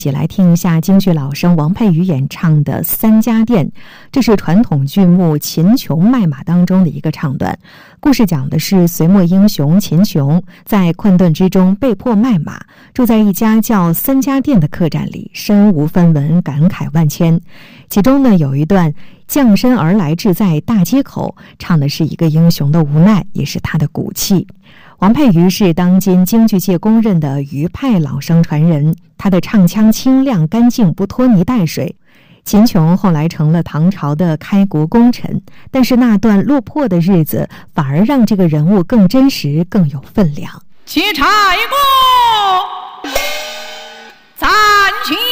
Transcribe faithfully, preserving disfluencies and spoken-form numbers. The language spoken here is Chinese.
一起来听一下京剧老生王佩瑜演唱的《三家店》，这是传统剧目《秦琼卖马》当中的一个唱段。故事讲的是隋末英雄秦琼在困顿之中被迫卖马，住在一家叫三家店的客栈里，身无分文，感慨万千。其中呢有一段将身而来志在大街口，唱的是一个英雄的无奈，也是他的骨气。王佩瑜是当今京剧界公认的余派老生传人，他的唱腔清亮干净，不拖泥带水。秦琼后来成了唐朝的开国功臣，但是那段落魄的日子反而让这个人物更真实，更有分量。 且差一个暂停。